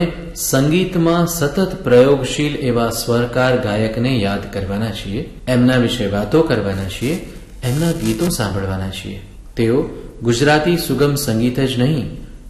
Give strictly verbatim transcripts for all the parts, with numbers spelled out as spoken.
સંગીતમાં સતત પ્રયોગશીલ એવા સ્વરકાર ગાયકને યાદ કરવાના છીએ, એમના વિશે વાતો કરવાના છીએ, એમના ગીતો સાંભળવાના છીએ. તેઓ ગુજરાતી સુગમ સંગીત જ નહીં,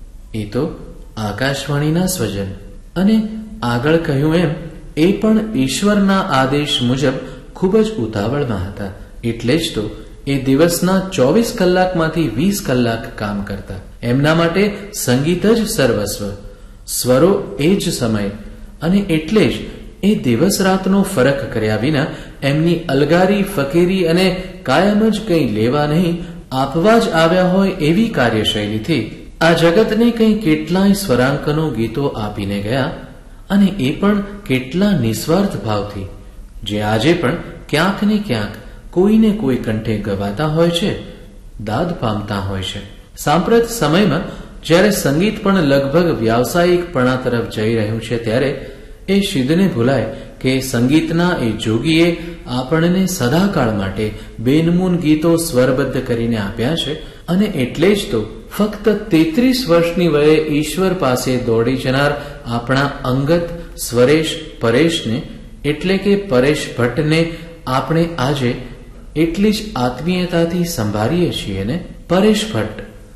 એ તો આકાશવાણીના સ્વજન. અને આગળ કહ્યું એમ એ પણ ઈશ્વરના આદેશ મુજબ ખૂબ જ ઉતાવળમાં હતા. એટલે જ તો એ દિવસના ચોવીસ કલાકમાંથી વીસ કલાક કામ કરતા. એમના માટે સંગીત જ સર્વસ્વ, સ્વરો એ જ સમય. અને એટલે જ એ દિવસ રાતનો ફરક કર્યા વિના એમની અલગારી ફકીરી અને કાયમ જ કંઈ લેવા નહીં આપવા જ આવ્યા હોય એવી કાર્યશૈલીથી આ જગતને કંઈ કેટલાય સ્વરાંકનો ગીતો આપીને ગયા. અને એ પણ કેટલા નિસ્વાર્થ ભાવથી, જે આજે પણ ક્યાંક ને ક્યાંક કોઈને કોઈ કંઠે ગવાતા હોય છે, દાદ પામતા હોય છે. સાંપ્રત સમયમાં જ્યારે સંગીત પણ લગભગ વ્યાવસાયિકપણા તરફ જઈ રહ્યું છે, ત્યારે એ સિદ્ધને ભૂલાય કે સંગીતના એ જોગીએ આપણને સદાકાળ માટે બેનમૂન ગીતો સ્વરબદ્ધ કરીને આપ્યા છે. અને એટલે જ તો ફક્ત તેત્રીસ વર્ષની વયે ઈશ્વર પાસે દોડી જનાર આપણા અંગત સ્વરેશ પરેશને, એટલે કે પરેશ ભટ્ટને આપણે આજે એટલી જ આત્મીયતાથી સંભાળીએ છીએ ને. પરેશ ભટ્ટ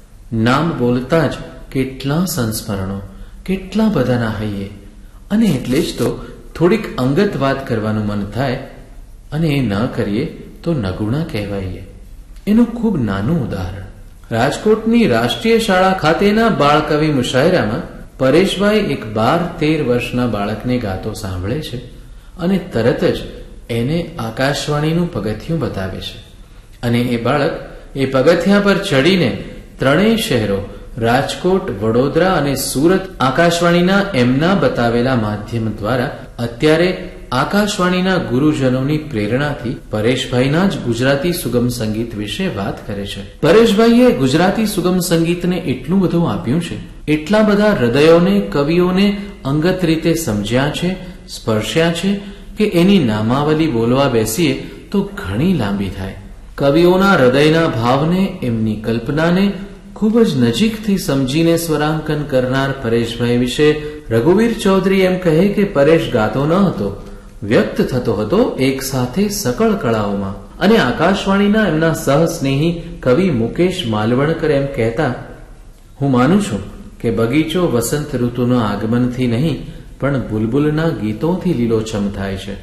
નામ બોલતા જ કેટલા સંસ્મરણો, કેટલા બધાના હૈયે. અને એટલે જ તો થોડીક અંગત વાત કરવાનું મન થાય, અને એ ન કરીએ તો નગુણા કહેવાઈએ. એનું ખૂબ નાનું ઉદાહરણ રાજકોટની રાષ્ટ્રીય શાળા ખાતેના બાળકવિ મુશાયરામાં પરેશભાઈ એક બાર તેર વર્ષના બાળકને ગાતો સાંભળે છે અને તરત જ એને આકાશવાણીનું પગથિયું બતાવે છે. અને એ બાળક એ પગથિયા પર ચડીને ત્રણેય શહેરો રાજકોટ, વડોદરા અને સુરત આકાશવાણીના એમના બતાવેલા માધ્યમ દ્વારા અત્યારે આકાશવાણીના ગુરુજનોની પ્રેરણાથી પરેશભાઈના જ ગુજરાતી સુગમ સંગીત વિશે વાત કરે છે. પરેશભાઈએ ગુજરાતી સુગમ સંગીતને એટલું બધું આપ્યું છે, એટલા બધા હૃદયોને, કવિઓને અંગત રીતે સમજ્યા છે, સ્પર્શ્યા છે કે એની નામાવલી બોલવા બેસીએ તો ઘણી લાંબી થાય. કવિઓના હૃદયના ભાવને, એમની કલ્પનાને ખૂબ જ નજીકથી સમજીને સ્વરાંકન કરનાર પરેશભાઈ વિશે રઘુવીર ચૌધરી એમ કહે કે પરેશ ગાતો ન હતો, વ્યક્ત થતો હતો એક સાથે સકળ કળાઓમાં. અને આકાશવાણીના એમના સહસ્નેહી કવિ મુકેશ માલવણકર એમ કહેતા, હું માનું છું કે બગીચો વસંત ઋતુના આગમનથી નહીં પણ બુલબુલના ગીતોથી લીલોછમ થાય છે.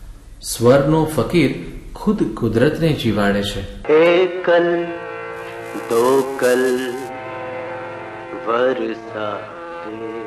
સ્વરનો ફકીર ખુદ કુદરતને જીવાડે છે. એકલ દો કલ વરસાતે